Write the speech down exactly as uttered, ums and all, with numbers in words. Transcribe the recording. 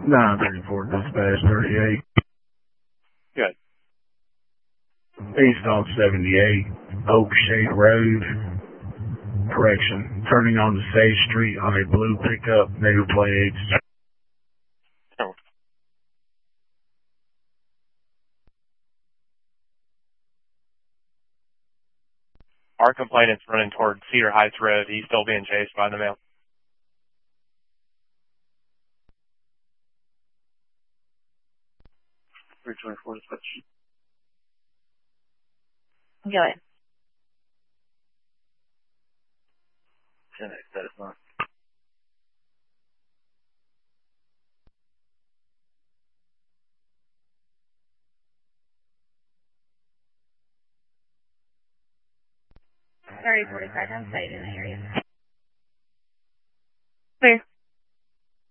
nine thirty-four, dispatch thirty-eight. Good. East on seventy-eight, Oak Shade Road. Correction, turning onto Sage Street on a blue pickup, negative plate H. Oh. Our complainant's running toward Cedar Heights Road. He's still being chased by the male. three twenty-four dispatch. Go ahead. ten eight, that is not. thirty forty-five, I'm staying in the area. Clear.